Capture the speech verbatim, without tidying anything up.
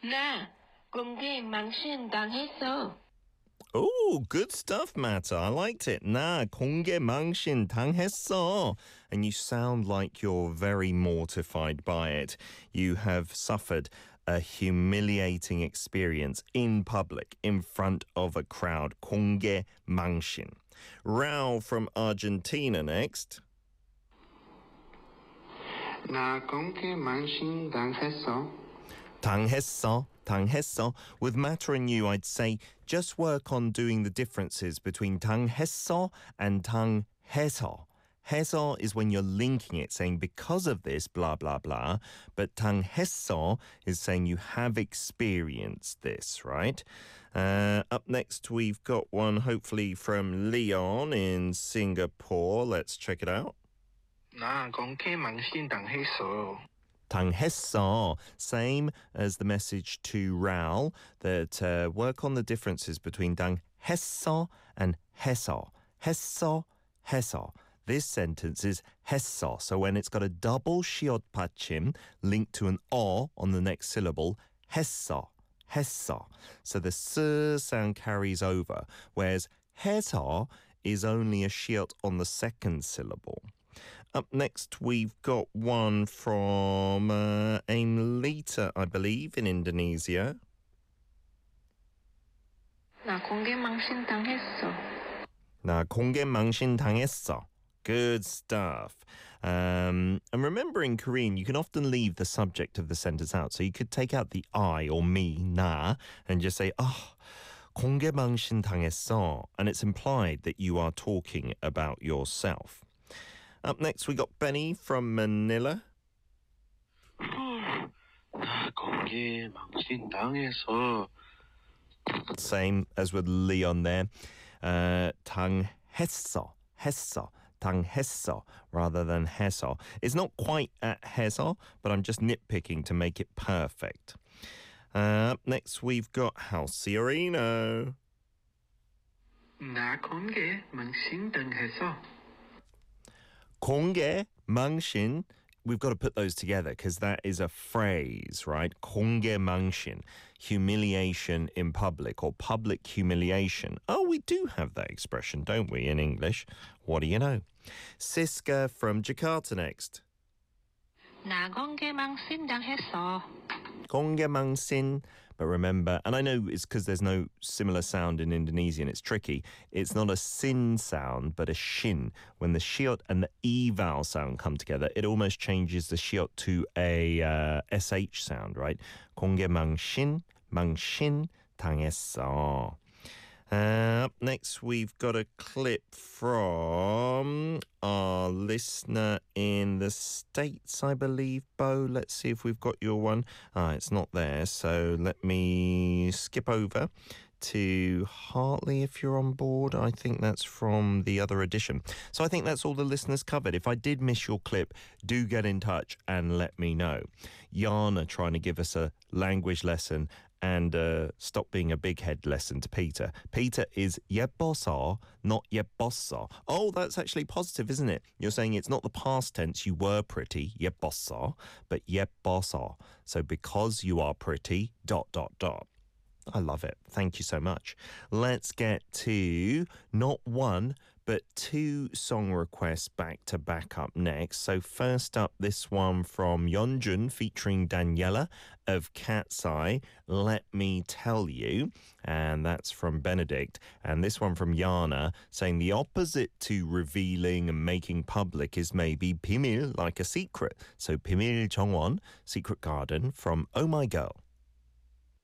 나 공개 망신당했어. Oh, good stuff, Matta. I liked it. 나 공개 망신 당했어. And you sound like you're very mortified by it. You have suffered a humiliating experience in public, in front of a crowd. 공개 망신. Rao from Argentina next. 나 공개 망신 당했어. 당했어, 당했어. With Matta and you, I'd say just work on doing the differences between 당했어 and 당해서. 해서 is when you're linking it, saying because of this, blah, blah, blah. But 당했어 is saying you have experienced this, right? Uh, up next, we've got one hopefully from Leon in Singapore. Let's check it out. 나 공개 망신 당했어. 당했어. Same as the message to Raul, that uh, work on the differences between 당했어 and 해서. 했어, 해서. This sentence is 했어. So when it's got a double 시옷 받침 linked to an 어 on the next syllable, 했어, 했어. So the s sound carries over, whereas 해서 is only a 시옷 on the second syllable. Up next, we've got one from uh, Aimlita, I believe, in Indonesia. 나 공개 망신 당했어. 나 공개 망신 당했어. Good stuff. Um, and remember in Korean, you can often leave the subject of the sentence out. So you could take out the I or me, 나, and just say, oh, 공개 망신 당했어. And it's implied that you are talking about yourself. Up next, we got Benny from Manila. 나 공개 망신 당했어. Same as with Leon there. Uh, 당했어, 했어, 당했어, rather than 해서. It's not quite at 해서, but I'm just nitpicking to make it perfect. Uh, up next, we've got Halciorino. 나 공개 망신 당했어. 공개 망신. We've got to put those together because that is a phrase, right? 공개 망신, humiliation in public or public humiliation. Oh, we do have that expression, don't we, in English? What do you know? Siska from Jakarta next. 나 공개 망신 당했어. 공개 망신. But remember, and I know it's because there's no similar sound in Indonesian, it's tricky. It's not a sin sound, but a shin. When the shiot and the e vowel sound come together, it almost changes the shiot to a uh, sh sound, right? 공개 망신, 망신 당했어. Uh, up next, we've got a clip from our listener in the States, I believe, Bo. Let's see if we've got your one. Ah, it's not there, so let me skip over to Hartley if you're on board. I think that's from the other edition. So I think that's all the listeners covered. If I did miss your clip, do get in touch and let me know. Yana trying to give us a language lesson and uh, stop being a big head lesson to Peter. Peter is 예뻐서, not 예뻤어. Oh, that's actually positive, isn't it? You're saying it's not the past tense, you were pretty, 예뻤어, but 예뻐서. So because you are pretty, dot, dot, dot. I love it. Thank you so much. Let's get to not one, but two song requests back to back up next. So first up, this one from Yeonjun featuring Daniela of Cat's Eye, Let Me Tell You. And that's from Benedict. And this one from Yana saying the opposite to revealing and making public is maybe 비밀, like a secret. So 비밀 정원, Secret Garden from Oh My Girl.